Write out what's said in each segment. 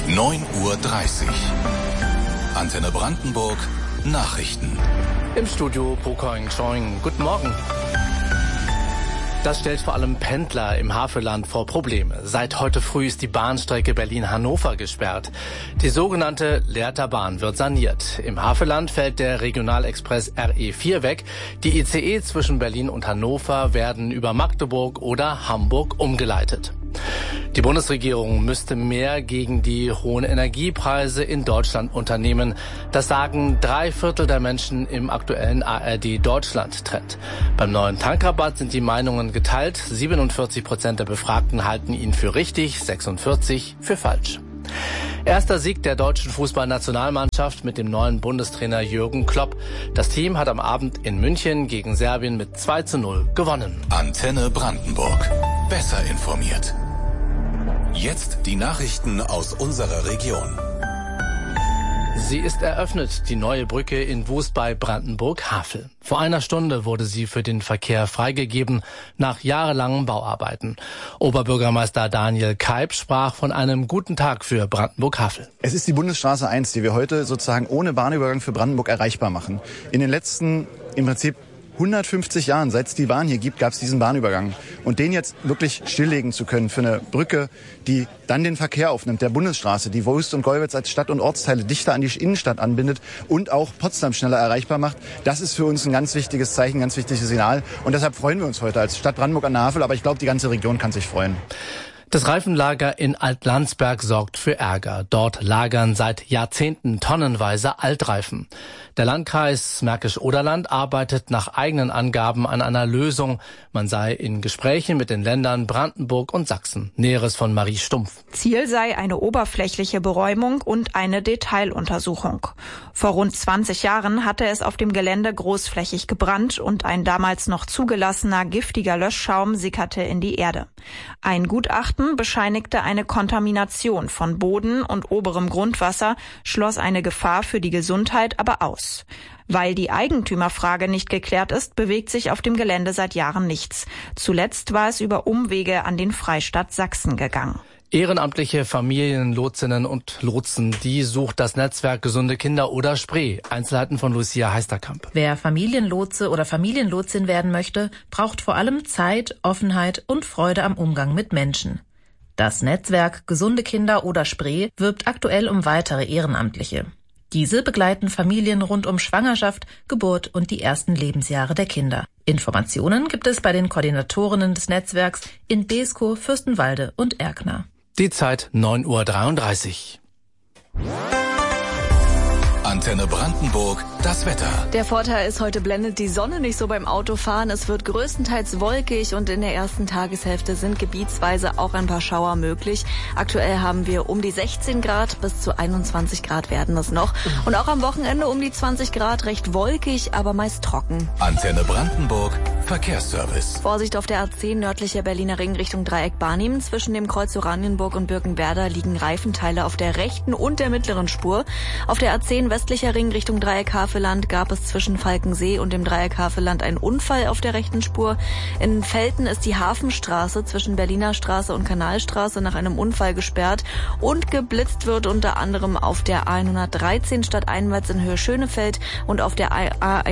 9:30 Uhr. Antenne Brandenburg Nachrichten. Im Studio Bukoing Choing. Guten Morgen. Das stellt vor allem Pendler im Havelland vor Probleme. Seit heute früh ist die Bahnstrecke Berlin-Hannover gesperrt. Die sogenannte Lehrter Bahn wird saniert. Im Havelland fällt der Regionalexpress RE4 weg. Die ICE zwischen Berlin und Hannover werden über Magdeburg oder Hamburg umgeleitet. Die Bundesregierung müsste mehr gegen die hohen Energiepreise in Deutschland unternehmen. Das sagen 3/4 der Menschen im aktuellen ARD-Deutschland-Trend. Beim neuen Tankrabatt sind die Meinungen geteilt. 47% der Befragten halten ihn für richtig, 46% für falsch. Erster Sieg der deutschen Fußballnationalmannschaft mit dem neuen Bundestrainer Jürgen Klopp. Das Team hat am Abend in München gegen Serbien mit 2:0 gewonnen. Antenne Brandenburg. Besser informiert. Jetzt die Nachrichten aus unserer Region. Sie ist eröffnet, die neue Brücke in Wust bei Brandenburg-Havel. Vor einer Stunde wurde sie für den Verkehr freigegeben, nach jahrelangen Bauarbeiten. Oberbürgermeister Daniel Keib sprach von einem guten Tag für Brandenburg-Havel. Es ist die Bundesstraße 1, die wir heute sozusagen ohne Bahnübergang für Brandenburg erreichbar machen. In den letzten, im Prinzip 150 Jahren, seit es die Bahn hier gibt, gab es diesen Bahnübergang. Und den jetzt wirklich stilllegen zu können für eine Brücke, die dann den Verkehr aufnimmt, der Bundesstraße, die Wust und Gollwitz als Stadt- und Ortsteile dichter an die Innenstadt anbindet und auch Potsdam schneller erreichbar macht, das ist für uns ein ganz wichtiges Zeichen, ein ganz wichtiges Signal. Und deshalb freuen wir uns heute als Stadt Brandenburg an der Havel, aber ich glaube, die ganze Region kann sich freuen. Das Reifenlager in Altlandsberg sorgt für Ärger. Dort lagern seit Jahrzehnten tonnenweise Altreifen. Der Landkreis Märkisch-Oderland arbeitet nach eigenen Angaben an einer Lösung. Man sei in Gesprächen mit den Ländern Brandenburg und Sachsen. Näheres von Marie Stumpf. Ziel sei eine oberflächliche Beräumung und eine Detailuntersuchung. Vor rund 20 Jahren hatte es auf dem Gelände großflächig gebrannt und ein damals noch zugelassener giftiger Löschschaum sickerte in die Erde. Ein Gutachten bescheinigte eine Kontamination von Boden und oberem Grundwasser, schloss eine Gefahr für die Gesundheit aber aus. Weil die Eigentümerfrage nicht geklärt ist, bewegt sich auf dem Gelände seit Jahren nichts. Zuletzt war es über Umwege an den Freistaat Sachsen gegangen. Ehrenamtliche Familienlotsinnen und Lotsen, die sucht das Netzwerk Gesunde Kinder oder Spree. Einzelheiten von Lucia Heisterkamp. Wer Familienlotse oder Familienlotsin werden möchte, braucht vor allem Zeit, Offenheit und Freude am Umgang mit Menschen. Das Netzwerk Gesunde Kinder oder Spree wirbt aktuell um weitere Ehrenamtliche. Diese begleiten Familien rund um Schwangerschaft, Geburt und die ersten Lebensjahre der Kinder. Informationen gibt es bei den Koordinatorinnen des Netzwerks in Beeskow, Fürstenwalde und Erkner. Die Zeit 9:33 Uhr. Antenne Brandenburg, das Wetter. Der Vorteil ist, heute blendet die Sonne nicht so beim Autofahren. Es wird größtenteils wolkig und in der ersten Tageshälfte sind gebietsweise auch ein paar Schauer möglich. Aktuell haben wir um die 16 Grad, bis zu 21 Grad werden es noch. Und auch am Wochenende um die 20 Grad, recht wolkig, aber meist trocken. Antenne Brandenburg, Verkehrsservice. Vorsicht auf der A10 nördlicher Berliner Ring Richtung Dreieck Barnim. Zwischen dem Kreuz Oranienburg und Birkenwerder liegen Reifenteile auf der rechten und der mittleren Spur. Auf der A10 westlicher Ring Richtung Dreieck Havelland gab es zwischen Falkensee und dem Dreieck Havelland einen Unfall auf der rechten Spur. In Velten ist die Hafenstraße zwischen Berliner Straße und Kanalstraße nach einem Unfall gesperrt und geblitzt wird unter anderem auf der A113 stadteinwärts in Höhe Schönefeld und auf der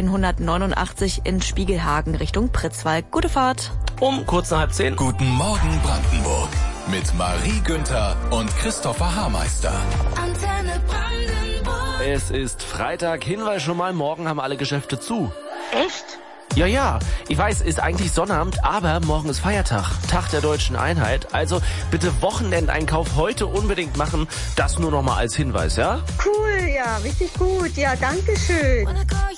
A189 in Spiegelhagen Richtung Pritzwalk. Gute Fahrt. Um kurz nach 9:30. Guten Morgen Brandenburg. Mit Marie Günther und Christopher Haarmeister. Antenne Brandenburg. Es ist Freitag. Hinweis schon mal, morgen haben alle Geschäfte zu. Echt? Ja, ich weiß, ist eigentlich Sonnabend, aber morgen ist Feiertag, Tag der Deutschen Einheit. Also bitte Wochenendeinkauf heute unbedingt machen. Das nur noch mal als Hinweis, ja? Cool, ja, richtig gut. Ja, danke schön.